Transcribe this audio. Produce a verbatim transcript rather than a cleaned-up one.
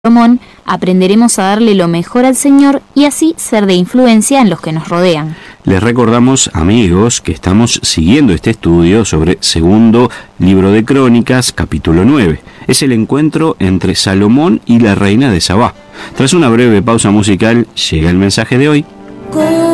Salomón, aprenderemos a darle lo mejor al Señor y así ser de influencia en los que nos rodean. Les recordamos, amigos, que estamos siguiendo este estudio sobre Segundo Libro de Crónicas, capítulo nueve. Es el encuentro entre Salomón y la reina de Sabá. Tras una breve pausa musical, llega el mensaje de hoy.